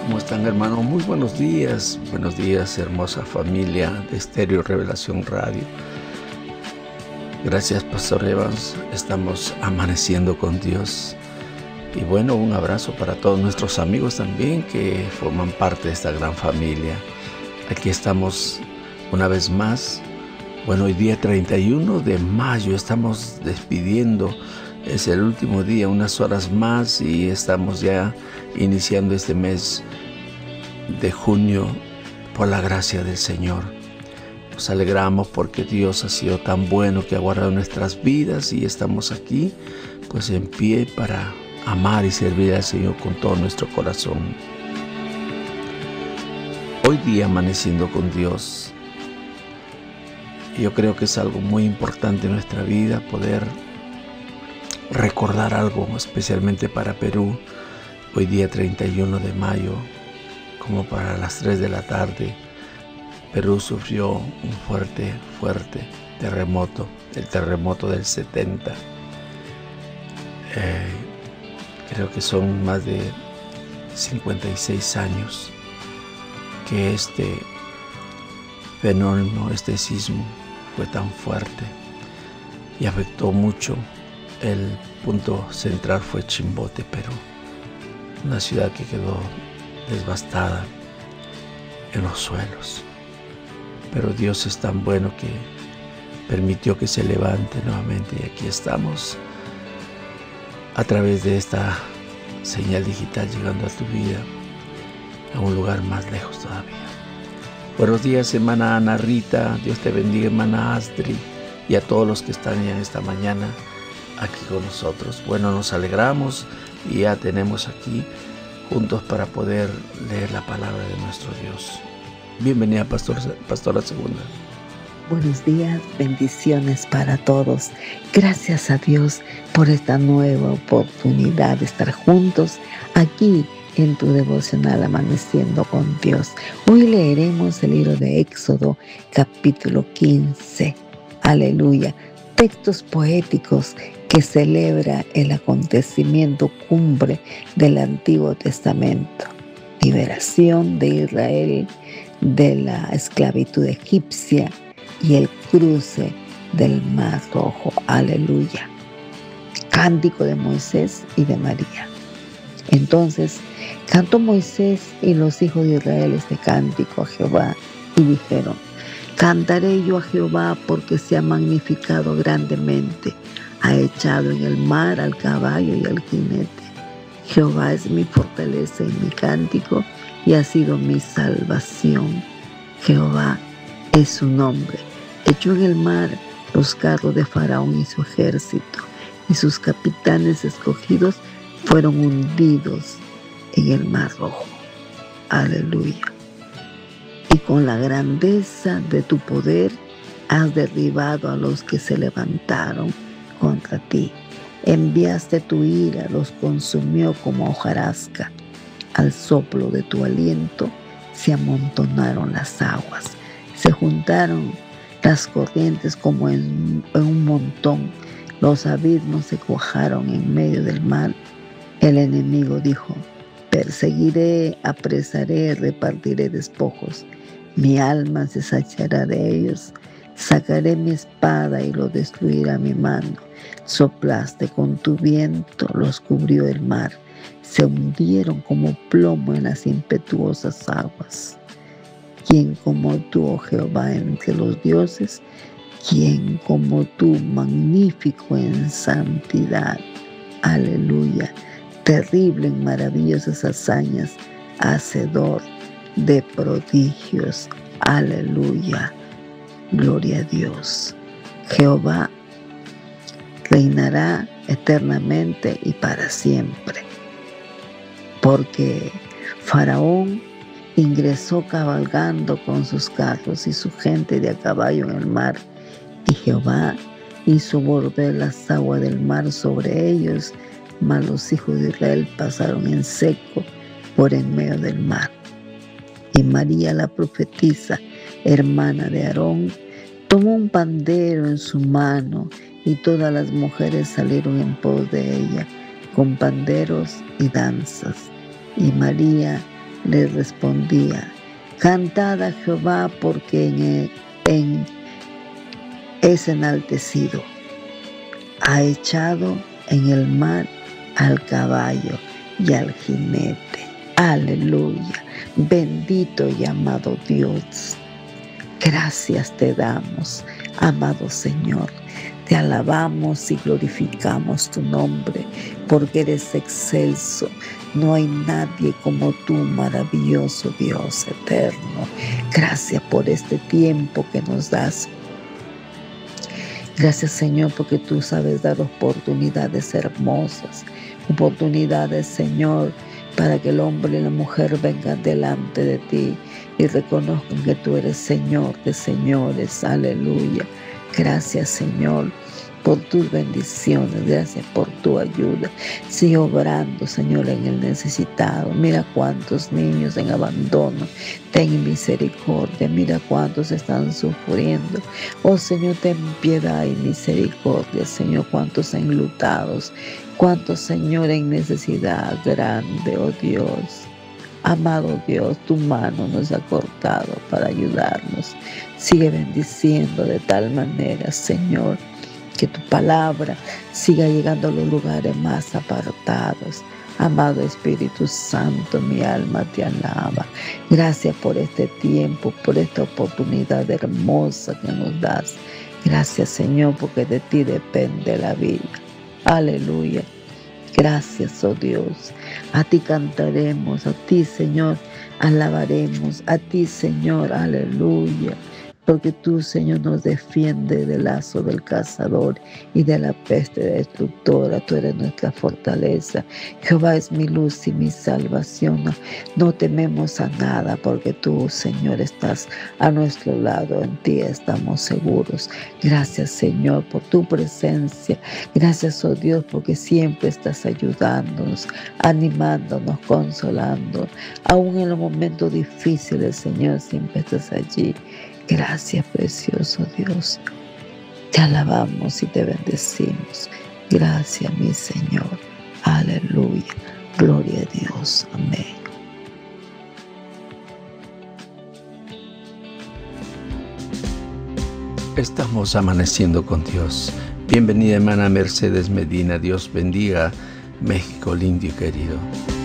¿Cómo están, hermanos? Muy buenos días, hermosa familia de Estéreo Revelación Radio. Gracias, Pastor Evans. Estamos amaneciendo con Dios. Y bueno, un abrazo para todos nuestros amigos también que forman parte de esta gran familia. Aquí estamos una vez más. Bueno, hoy día 31 de mayo estamos despidiendo. Es el último día, unas horas más, y estamos ya iniciando este mes de junio por la gracia del Señor. Nos alegramos porque Dios ha sido tan bueno que ha guardado nuestras vidas y estamos aquí pues en pie para amar y servir al Señor con todo nuestro corazón. Hoy día amaneciendo con Dios, yo creo que es algo muy importante en nuestra vida poder recordar algo, especialmente para Perú. Hoy día 31 de mayo, como para las 3 de la tarde, Perú sufrió un fuerte terremoto, el terremoto del 70. Creo que son más de 56 años que este fenómeno, este sismo fue tan fuerte y afectó mucho. El punto central fue Chimbote, Perú, una ciudad que quedó devastada en los suelos. Pero Dios es tan bueno que permitió que se levante nuevamente, y aquí estamos a través de esta señal digital llegando a tu vida, a un lugar más lejos todavía. Buenos días, hermana Ana Rita. Dios te bendiga, hermana Astrid, y a todos los que están ya esta mañana aquí con nosotros. Bueno, nos alegramos y ya tenemos aquí juntos para poder leer la palabra de nuestro Dios. Bienvenida, Pastora Segunda. Buenos días, bendiciones para todos. Gracias a Dios por esta nueva oportunidad de estar juntos aquí en tu devocional Amaneciendo con Dios. Hoy leeremos el libro de Éxodo, capítulo 15. Aleluya. Textos poéticos que celebra el acontecimiento cumbre del Antiguo Testamento. Liberación de Israel de la esclavitud egipcia y el cruce del Mar Rojo. Aleluya. Cántico de Moisés y de María. Entonces cantó Moisés y los hijos de Israel este cántico a Jehová y dijeron: cantaré yo a Jehová porque se ha magnificado grandemente, ha echado en el mar al caballo y al jinete. Jehová es mi fortaleza y mi cántico, y ha sido mi salvación. Jehová es su nombre. Echó en el mar los carros de Faraón y su ejército, y sus capitanes escogidos fueron hundidos en el Mar Rojo. Aleluya. Y con la grandeza de tu poder has derribado a los que se levantaron contra ti. Enviaste tu ira, los consumió como hojarasca. Al soplo de tu aliento se amontonaron las aguas, se juntaron las corrientes como en un montón, los abismos se cuajaron en medio del mar. El enemigo dijo: perseguiré, apresaré, repartiré despojos. Mi alma se saciará de ellos. Sacaré mi espada y lo destruirá mi mano. Soplaste con tu viento, los cubrió el mar. Se hundieron como plomo en las impetuosas aguas. ¿Quién como tú, oh Jehová, entre los dioses? ¿Quién como tú, magnífico en santidad? Aleluya. Terrible en maravillosas hazañas, hacedor de prodigios. Aleluya. Gloria a Dios. Jehová reinará eternamente y para siempre. Porque Faraón ingresó cabalgando con sus carros y su gente de a caballo en el mar, y Jehová hizo volver las aguas del mar sobre ellos, mas los hijos de Israel pasaron en seco por en medio del mar. Y María la profetisa, hermana de Aarón, tomó un pandero en su mano, y todas las mujeres salieron en pos de ella con panderos y danzas. Y María les respondía: cantad a Jehová porque es enaltecido. Ha echado en el mar al caballo y al jinete. Aleluya. Bendito y amado Dios. Gracias te damos, amado Señor. Te alabamos y glorificamos tu nombre, porque eres excelso. No hay nadie como tú, maravilloso Dios eterno. Gracias por este tiempo que nos das. Gracias, Señor, porque tú sabes dar oportunidades hermosas, oportunidades, Señor, para que el hombre y la mujer vengan delante de ti y reconozcan que tú eres Señor de señores. Aleluya. Gracias, Señor, por tus bendiciones. Gracias por tu ayuda. Sigue obrando, Señor, en el necesitado. Mira cuántos niños en abandono. Ten misericordia. Mira cuántos están sufriendo. Oh, Señor, ten piedad y misericordia. Señor, cuántos enlutados. Cuántos, Señor, en necesidad grande, oh Dios. Amado Dios, tu mano nos ha cortado para ayudarnos. Sigue bendiciendo de tal manera, Señor, que tu palabra siga llegando a los lugares más apartados. Amado Espíritu Santo, mi alma te alaba. Gracias por este tiempo, por esta oportunidad hermosa que nos das. Gracias, Señor, porque de ti depende la vida. Aleluya. Gracias, oh Dios. A ti cantaremos, a ti, Señor, alabaremos, a ti, Señor, aleluya. Porque tú, Señor, nos defiendes del lazo del cazador y de la peste destructora. Tú eres nuestra fortaleza. Jehová es mi luz y mi salvación. No tememos a nada, porque tú, Señor, estás a nuestro lado. En ti estamos seguros. Gracias, Señor, por tu presencia. Gracias, oh Dios, porque siempre estás ayudándonos, animándonos, consolando. Aún en los momentos difíciles, Señor, siempre estás allí. Gracias, precioso Dios. Te alabamos y te bendecimos. Gracias, mi Señor. Aleluya. Gloria a Dios. Amén. Estamos amaneciendo con Dios. Bienvenida, hermana Mercedes Medina. Dios bendiga México lindo y querido.